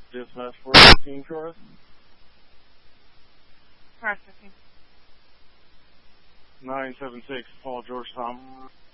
Dispatch 415, Taurus. Taurus 15. 976, Paul George Tom.